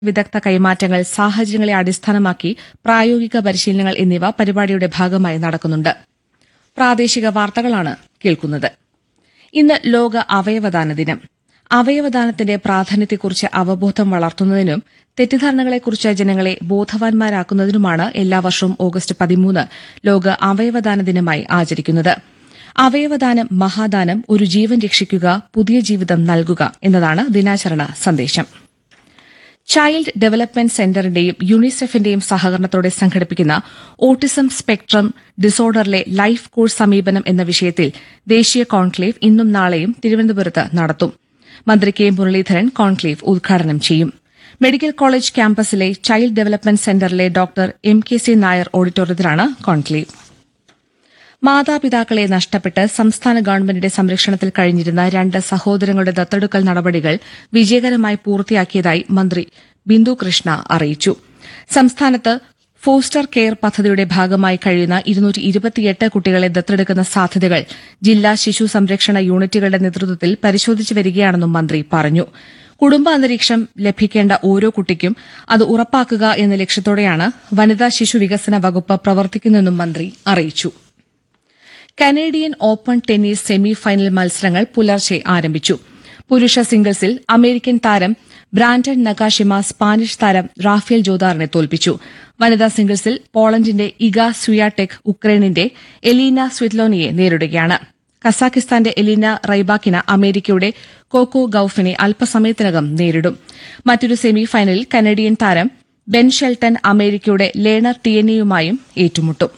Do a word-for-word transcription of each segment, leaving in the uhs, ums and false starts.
വിദഗ്ധ കൈമാറ്റങ്ങൾ, സാഹചര്യങ്ങളെ അടിസ്ഥാനമാക്കി പ്രായോഗിക പരിശീലനങ്ങൾ എന്നിവ പരിപാടിയുടെ ഭാഗമായി നടക്കുന്നുണ്ട്. പ്രാദേശിക വാർത്തകളാണ് കേൾക്കുന്നത്. ഇന്ന് ലോക അവയവദാന ദിനം. അവയവദാനത്തിന്റെ പ്രാധാന്യത്തെക്കുറിച്ച് അവബോധം വളർത്തുന്നതിനും തെറ്റിദ്ധാരണകളെക്കുറിച്ച് ജനങ്ങളെ ബോധവാന്മാരാക്കുന്നതിനുമാണ് എല്ലാ വർഷവും ഓഗസ്റ്റ് പതിമൂന്ന് ലോക അവയവദാന ദിനമായി ആചരിക്കുന്നത്. അവയവദാനം മഹാദാനം, ഒരു ജീവൻ രക്ഷിക്കുക, പുതിയ ജീവിതം നൽകുക എന്നതാണ് ദിനാചരണ സന്ദേശം. ചൈൽഡ് ഡെവലപ്മെന്റ് സെന്ററിന്റെയും യുണിസെഫിന്റെയും സഹകരണത്തോടെ സംഘടിപ്പിക്കുന്ന ഓട്ടിസം സ്പെക്ട്രം ഡിസോർഡറിലെ ലൈഫ് കോഴ്സ് സമീപനം എന്ന വിഷയത്തിൽ ദേശീയ കോൺക്ലേവ് ഇന്നും നാളെയും തിരുവനന്തപുരത്ത് നടത്തും. മന്ത്രി കെ മുരളീധരൻ കോൺക്ലേവ് ഉദ്ഘാടനം ചെയ്യും. മെഡിക്കൽ കോളേജ് ക്യാമ്പസിലെ ചൈൽഡ് ഡെവലപ്മെന്റ് സെന്ററിലെ doctor M K C Nair ഓഡിറ്റോറിയത്തിലാണ് കോൺക്ലേവ്. മാതാപിതാക്കളെ നഷ്ടപ്പെട്ട് സംസ്ഥാന ഗവൺമെന്റിന്റെ സംരക്ഷണത്തിൽ കഴിഞ്ഞിരുന്ന രണ്ട് സഹോദരങ്ങളുടെ ദത്തെടുക്കൽ നടപടികൾ വിജയകരമായി പൂർത്തിയാക്കിയതായി മന്ത്രി ബിന്ദു കൃഷ്ണ അറിയിച്ചു. സംസ്ഥാനത്ത് ഫോസ്റ്റർ കെയർ പദ്ധതിയുടെ ഭാഗമായി കഴിയുന്ന ഇരുന്നൂറ്റി ഇരുപത്തിയെട്ട് കുട്ടികളെ ദത്തെടുക്കുന്ന സാധ്യതകൾ ജില്ലാ ശിശു സംരക്ഷണ യൂണിറ്റുകളുടെ നേതൃത്വത്തിൽ പരിശോധിച്ചു വരികയാണെന്നും മന്ത്രി പറഞ്ഞു. കുടുംബ അന്തരീക്ഷം ലഭിക്കേണ്ട ഓരോ കുട്ടിക്കും അത് ഉറപ്പാക്കുക എന്ന ലക്ഷ്യത്തോടെയാണ് വനിതാ ശിശു വികസന വകുപ്പ് പ്രവർത്തിക്കുന്നതെന്നും മന്ത്രി അറിയിച്ചു. Canadian open tennis semi final മത്സരങ്ങൾ പുലർച്ചെ ആരംഭിച്ചു. പുരുഷ സിംഗിൾസിൽ അമേരിക്കൻ താരം ബ്രാൻഡൻ നഗാഷിമ സ്പാനിഷ് താരം റാഫേൽ ജോദാറിനെ തോൽപ്പിച്ചു. വനിതാ സിംഗിൾസിൽ പോളണ്ടിന്റെ ഇഗ സ്വിയാടെക് ഉക്രൈനിന്റെ എലീന സ്വിറ്റ്ലോനയെ നേരിടുകയാണ്. കസാഖിസ്ഥാന്റെ എലീന റൈബാക്കിന അമേരിക്കയുടെ കോക്കോ ഗൌഫിനെ അല്പസമയത്തിനകം നേരിടും. മറ്റൊരു സെമി ഫൈനലിൽ കനേഡിയൻ താരം ബെൻ ഷെൽട്ടൺ അമേരിക്കയുടെ ലേണർ ടിയനയുമായും ഏറ്റുമുട്ടും.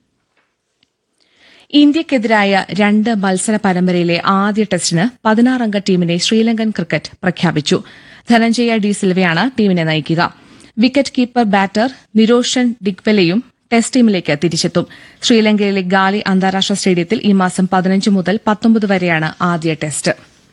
ഇന്ത്യയ്ക്കെതിരായ രണ്ട് മത്സര പരമ്പരയിലെ ആദ്യ ടെസ്റ്റിന് പതിനാറംഗ ടീമിനെ ശ്രീലങ്കൻ ക്രിക്കറ്റ് പ്രഖ്യാപിച്ചു. ധനഞ്ജയ ഡി സിൽവയാണ് ടീമിനെ നയിക്കുക. Wicket keeper batter Niroshan ഡിഗ്വെലയും test ടീമിലേക്ക് തിരിച്ചെത്തും. ശ്രീലങ്കയിലെ ഗാലി അന്താരാഷ്ട്ര സ്റ്റേഡിയത്തിൽ ഈ മാസം പതിനഞ്ച് മുതൽ പത്തൊമ്പത് വരെയാണ് ആദ്യ ടെസ്റ്റ്.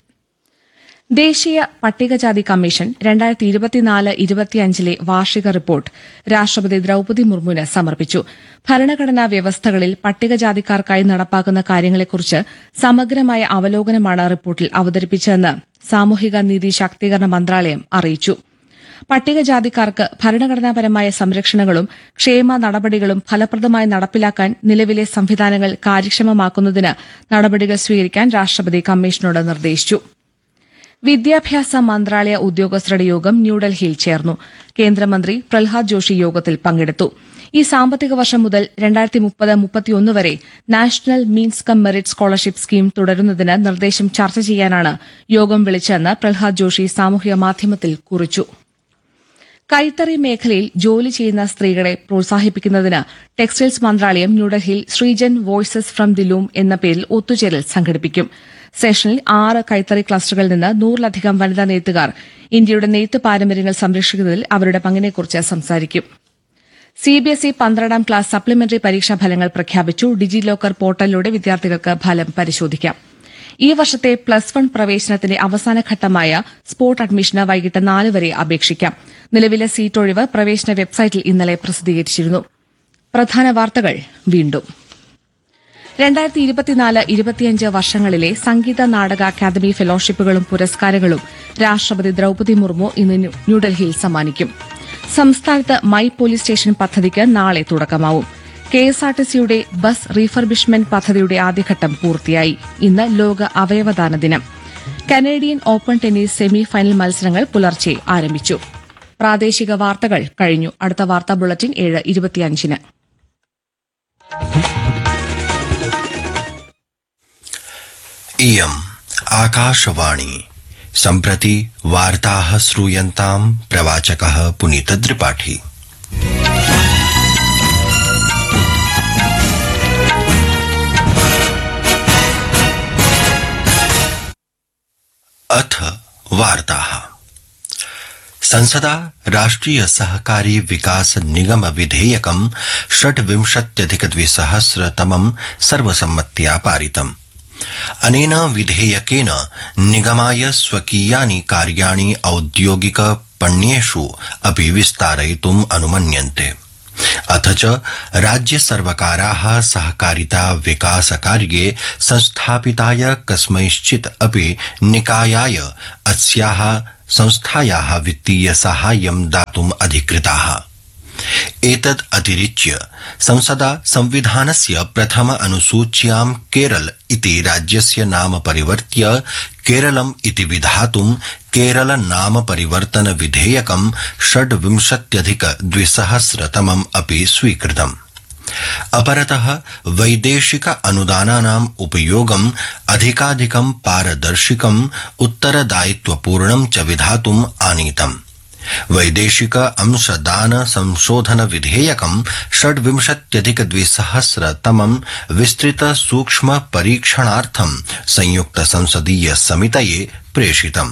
ദേശീയ പട്ടികജാതി കമ്മീഷൻ രണ്ടായിരത്തി ഇരുപത്തിനാല് ഇരുപത്തിയഞ്ചിലെ വാർഷിക റിപ്പോർട്ട് രാഷ്ട്രപതി ദ്രൌപദി മുർമുവിന് സമർപ്പിച്ചു. ഭരണഘടനാ വ്യവസ്ഥകളിൽ പട്ടികജാതിക്കാർക്കായി നടപ്പാക്കുന്ന കാര്യങ്ങളെക്കുറിച്ച് സമഗ്രമായ അവലോകനമാണ് റിപ്പോർട്ടിൽ അവതരിപ്പിച്ചതെന്ന് സാമൂഹിക നീതി ശാക്തീകരണ മന്ത്രാലയം അറിയിച്ചു. പട്ടികജാതിക്കാർക്ക് ഭരണഘടനാപരമായ സംരക്ഷണങ്ങളും ക്ഷേമ നടപടികളും ഫലപ്രദമായി നടപ്പിലാക്കാൻ നിലവിലെ സംവിധാനങ്ങൾ കാര്യക്ഷമമാക്കുന്നതിന് നടപടികൾ സ്വീകരിക്കാൻ രാഷ്ട്രപതി കമ്മീഷനോട് നിർദ്ദേശിച്ചു. വിദ്യാഭ്യാസ മന്ത്രാലയ ഉദ്യോഗസ്ഥരുടെ യോഗം ന്യൂഡൽഹിയിൽ ചേർന്നു. കേന്ദ്രമന്ത്രി പ്രഹ്ലാദ് ജോഷി യോഗത്തിൽ പങ്കെടുത്തു. ഈ സാമ്പത്തിക വർഷം മുതൽ രണ്ടായിരത്തി മുപ്പത് മുപ്പത്തിയൊന്ന് വരെ national means come merit scholarship scheme തുടരുന്നതിന് നിർദ്ദേശം ചർച്ച ചെയ്യാനാണ് യോഗം വിളിച്ചതെന്ന് പ്രഹ്ലാദ് ജോഷി സാമൂഹിക മാധ്യമത്തിൽ കുറിച്ചു. കൈത്തറി മേഖലയിൽ ജോലി ചെയ്യുന്ന സ്ത്രീകളെ പ്രോത്സാഹിപ്പിക്കുന്നതിന് ടെക്സ്റ്റൈൽസ് മന്ത്രാലയം ന്യൂഡൽഹിയിൽ Sreejan voices from the loom എന്ന പേരിൽ ഒത്തുചേരൽ സംഘടിപ്പിക്കും. സെഷനിൽ ആറ് കൈത്തറി ക്ലസ്റ്ററുകളിൽ നിന്ന് നൂറിലധികം വനിതാ നെയ്ത്തുകാർ ഇന്ത്യയുടെ നെയ്ത്ത് പാരമ്പര്യങ്ങൾ സംരക്ഷിക്കുന്നതിൽ അവരുടെ പങ്കിനെക്കുറിച്ച് സംസാരിക്കും. സിബിഎസ്ഇ പന്ത്രണ്ടാം ക്ലാസ് സപ്ലിമെന്ററി പരീക്ഷാ ഫലങ്ങൾ പ്രഖ്യാപിച്ചു. ഡിജി ലോക്കർ പോർട്ടലിലൂടെ വിദ്യാർത്ഥികൾക്ക് ഫലം പരിശോധിക്കാം. ഈ വർഷത്തെ പ്ലസ് വൺ പ്രവേശനത്തിന്റെ അവസാനഘട്ടമായ സ്പോട്ട് അഡ്മിഷന് വൈകിട്ട് നാല് വരെ അപേക്ഷിക്കാം. നിലവിലെ സീറ്റ് ഒഴിവ് പ്രവേശന വെബ്സൈറ്റിൽ ഇന്നലെ പ്രസിദ്ധീകരിച്ചിരുന്നു. പ്രധാന വാർത്തകൾ വീണ്ടും. രണ്ടായിരത്തി ഇരുപത്തിനാല് ഇരുപത്തിയഞ്ച് വർഷങ്ങളിലെ സംഗീത നാടക അക്കാദമി ഫെലോഷിപ്പുകളും പുരസ്കാരങ്ങളും രാഷ്ട്രപതി ദ്രൌപദി മുർമു ഇന്ന് ന്യൂഡൽഹിയിൽ സമ്മാനിക്കും. സംസ്ഥാനത്ത് മൈ പോലീസ് സ്റ്റേഷൻ പദ്ധതിക്ക് നാളെ തുടക്കമാവും. കെഎസ്ആർടിസിയുടെ ബസ് റീഫർബിഷ്മെന്റ് പദ്ധതിയുടെ ആദ്യഘട്ടം പൂർത്തിയായി. ഇന്ന് ലോക അവയവദാന ദിനം. Canadian open tennis semi final മത്സരങ്ങൾ പുലർച്ചെ ആരംഭിച്ചു. പ്രാദേശിക വാർത്തകൾ കഴിഞ്ഞു. അടുത്ത വാർത്താ ബുള്ളറ്റിൻ ഏഴ് ഇരുപത്തിയഞ്ചിന്. इयम् आकाशवाणी सम्प्रति वार्ताः श्रूयन्ताम् प्रवाचकः पुनीतद्रिपाठी। अथ वार्ताः। संसदा राष्ट्रिय सहकारी विकास निगम विधेयकं षड्विंशत्यधिकद्विसहस्रतमं सर्वसम्मत्या पारितम्। अनेन विधेयकेन निगमाय स्वकीयानि कार्याणि औद्योगिक पण्येषु अपि विस्तारयितुम् अनुमन्यन्ते। अथ च राज्य सर्वकाराः सहकारिता विकास कार्ये संस्थापिताय कस्मैश्चित् अपि निकायाय अस्याः संस्थायाः वित्तीय साहाय्यं दातुम् अधिकृताः। एतद् अतिरिच्य संसदा संविधानस्य प्रथम अनुसूच्यां केरल इति राज्यस्य नाम परिवर्त्य केरलम् इति विधातुं केरल नाम परिवर्तन विधेयकं षड्विंशत्यधिक द्विसहस्रतमम् अपि स्वीकृतम्। अपरतः वैदेशिक अनुदानानाम् उपयोगम् अधिकाधिकं पारदर्शिकम् उत्तरदायित्वपूर्णं च विधातुम् आनीतम्। वैदेशिक अंशदान संशोधन विधेयकं षड्विंशत्यधिक द्विसहस्रतमं विस्तृत सूक्ष्म परीक्षणार्थं संयुक्त संसदीय समितये प्रेषितम्।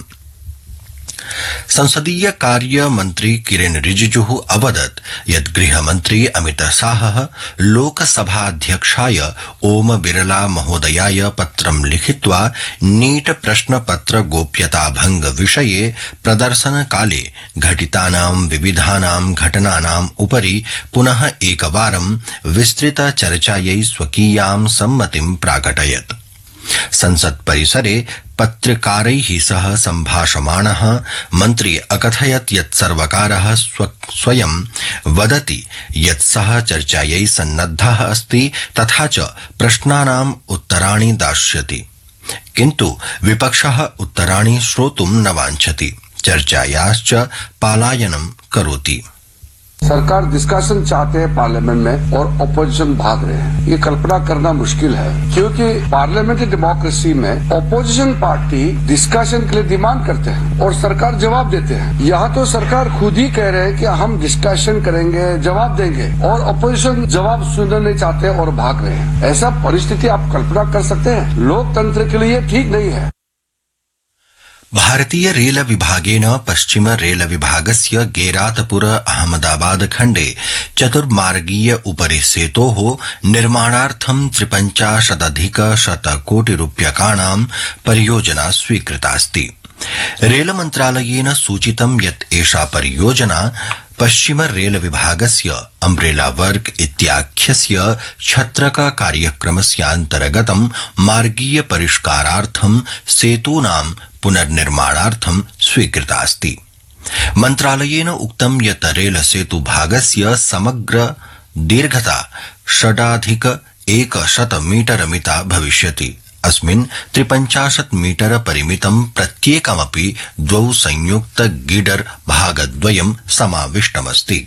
संसदीय कार्य मंत्री किरेन रिजिजुः अवदत् यत् गृहमन्त्री अमित शाहः लोकसभाध्यक्षाय ओम बिरला महोदयाय पत्रं लिखित्वा नीट प्रश्नपत्र गोप्यता भंग विषये प्रदर्शनकाले घटितानां विविधानां घटनानाम् उपरि पुनः एकवारं विस्तृत चर्चायै स्वकीयां सम्मतिं प्राकटयत्। संसत् परिसरे पत्रकारैः सह सम्भाषमाणः मन्त्री अकथयत् यत् सर्वकारः स्वयं वदति यत् सः चर्चायै सन्नद्धः अस्ति तथा च प्रश्नानाम् उत्तराणि दास्यति, किन्तु विपक्षः उत्तराणि श्रोतुं न वाञ्छति, चर्चायाश्च पलायनं करोति। सरकार डिस्कशन चाहते हैं पार्लियामेंट में और ऑपोजिशन भाग रहे हैं, ये कल्पना करना मुश्किल है, क्योंकि पार्लियामेंट्री डेमोक्रेसी में ऑपोजिशन पार्टी डिस्कशन के लिए डिमांड करते हैं और सरकार जवाब देते हैं। यहाँ तो सरकार खुद ही कह रहे हैं कि हम डिस्कशन करेंगे, जवाब देंगे, और ऑपोजिशन जवाब सुनना नहीं चाहते और भाग रहे हैं। ऐसा परिस्थिति आप कल्पना कर सकते हैं? लोकतंत्र के लिए ठीक नहीं है। भारतीय रेल विभागेन पश्चिम रेल विभागस्य गेरातपुर अहमदाबाद खण्डे चतुर्मार्गीय उपरि सेतोः निर्माणार्थं त्रिपञ्चाशदधिक शतकोटिरूप्यकाणां परियोजना स्वीकृतास्ति। रेलमन्त्रालयेन सूचितं यत् एषा परियोजना पश्चिम रेल विभागस्य अम्ब्रेला वर्क इत्याख्यस्य छत्रक कार्यक्रमस्यान्तर्गतं मार्गीय परिष्कारार्थं सेतूनां पुनर्निर्माणार्थं स्वीकृतास्ति। मन्त्रालयेन उक्तं यत् रेल सेतु भागस्य समग्र दीर्घता षडाधिक एकशत मीटर मिता भविष्यति। अस्मिन् त्रिपञ्चाशत् मीटर परिमितं प्रत्येकमपि द्वौ संयुक्त गिडर भागद्वयं समाविष्टमस्ति।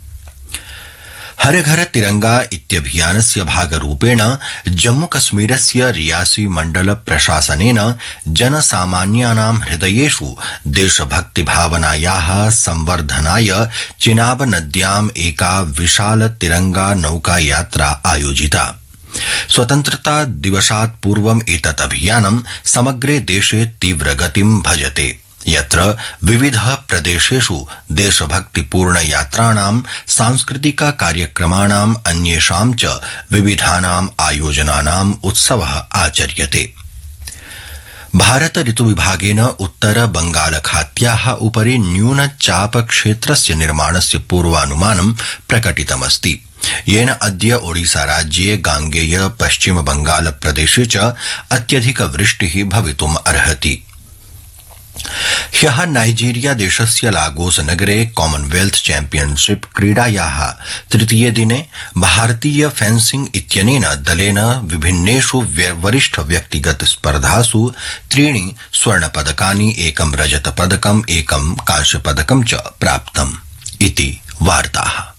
हर घर तिरंगा इत्यभियानस्य भागरूपेण जम्मूकश्मीरस्य रियासी मण्डल प्रशासनेन जनसामान्यानां हृदयेषु देशभक्तिभावनायाः संवर्धनाय चिनाब नद्याम् एका विशाल तिरंगा नौका यात्रा आयोजिता। स्वतन्त्रता दिवसात् पूर्वम् एतत् अभियानं समग्रे देशे तीव्रगतिं भजते, यत्र विविध प्रदेशेषु देशभक्तिपूर्ण यात्राणां सांस्कृतिक कार्यक्रमाणाम् अन्येषां च विविधानाम् आयोजनानाम् उत्सवः आचर्यते। भारत ऋतुविभागेन उत्तर बंगालखात्याः उपरि न्यूनचाप क्षेत्रस्य निर्माणस्य पूर्वानुमानं प्रकटितमस्ति, येन अद्य ओडिसा राज्ये गांगेय पश्चिम बंगाल प्रदेशे च अत्यधिक वृष्टिः भवितुम् अर्हति। ह्यः नाइजीरिया देशस्य लागोस नगरे कॉमनवेल्थ चैम्पियनशिप क्रीडायाः तृतीये दिने भारतीय फेंसिंग इत्यनेन दलेन विभिन्नेषु वरिष्ठ व्यक्तिगत स्पर्धासु त्रीणि स्वर्णपदकानि, एकं रजतपदकम्, एकं कांस्यपदकं च प्राप्तम् इति वार्ताः।